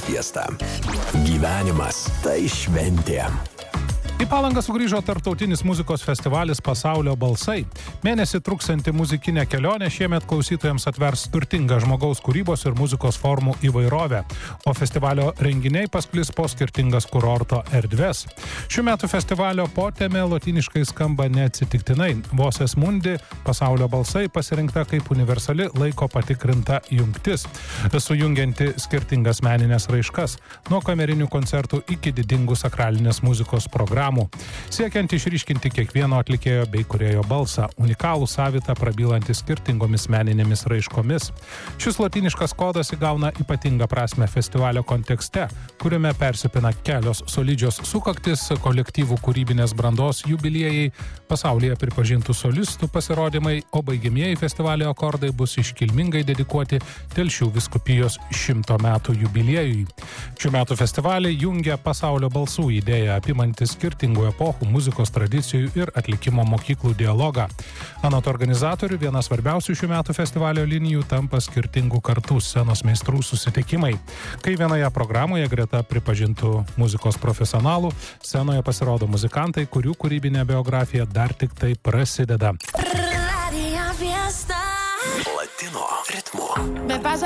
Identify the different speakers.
Speaker 1: Fiesta. Gyvenimas tai šventė.
Speaker 2: Į Palangą sugrįžo tarptautinis muzikos festivalis Pasaulio balsai. Mėnesį truksianti muzikinė kelionė šiemet klausytojams atvers turtingą žmogaus kūrybos ir muzikos formų įvairovę, o festivalio renginiai pasklis po skirtingas kurorto erdves. Šių metų festivalio potėmė lotyniškai skamba neatsitiktinai. Voces Mundi Pasaulio balsai pasirinkta kaip universali laiko patikrinta jungtis, sujungianti skirtingas meninės raiškas, nuo kamerinių koncertų iki didingų sakralinės muzikos programų. Siekiant išryškinti kiekvieno atlikėjo bei kūrėjo balsą, unikalų savitą prabylantį skirtingomis meninėmis raiškomis. Šis lotyniškas kodas įgauna ypatingą prasmę festivalio kontekste, kuriame persipina kelios solidžios sukaktis, kolektyvų kūrybinės brandos jubiliejai, pasaulyje pripažintų solistų pasirodymai, o baigiamieji festivalio akordai bus iškilmingai dedikuoti Telšių vyskupijos 100 metų jubiliejui. Šių metų festivalį jungia Pasaulio balsų idėja, apimanti skirtingų epochų, muzikos tradicijų ir atlikimo mokyklų dialogą. Anot organizatorių, viena svarbiausių šių metų festivalio linijų tampa skirtingų kartų scenos meistrų susitikimai. Kai vienoje programoje greta pripažintų muzikos profesionalų, scenoje pasirodo muzikantai, kurių kūrybinė biografija dar tik tai prasideda.
Speaker 1: Latino ritmu.